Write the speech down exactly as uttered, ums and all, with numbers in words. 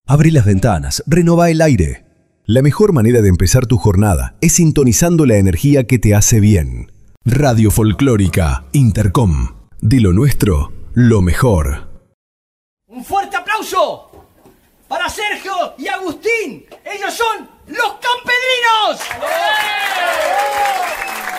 Abrí las ventanas, renová el aire. La mejor manera de empezar tu jornada es sintonizando la energía que te hace bien. Radio Folclórica Intercom. De lo nuestro, lo mejor. Un fuerte aplauso para Sergio y Agustín. Ellos son los Campedrinos.